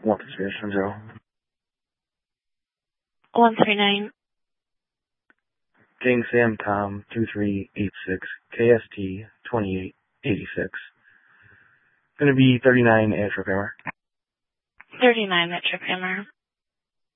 0. 139. King Sam Tom 2386 KST 2886. Going to be 39 at Trip Hammer. 39 at Trip Hammer.